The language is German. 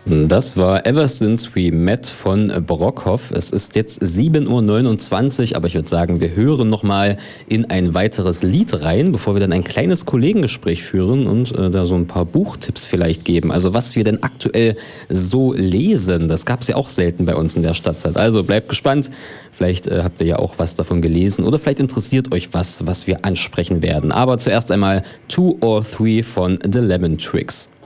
Das war Ever Since We Met von Brockhoff. Es ist jetzt 7:29 Uhr, aber ich würde sagen, wir hören nochmal in ein weiteres Lied rein, bevor wir dann ein kleines Kollegengespräch führen und da so ein paar Buchtipps vielleicht geben. Also was wir denn aktuell so lesen, das gab es ja auch selten bei uns in der Stadtzeit. Also bleibt gespannt, vielleicht habt ihr ja auch was davon gelesen oder vielleicht interessiert euch was wir ansprechen werden. Aber zuerst einmal 2 or 3 von The Lemon Twigs.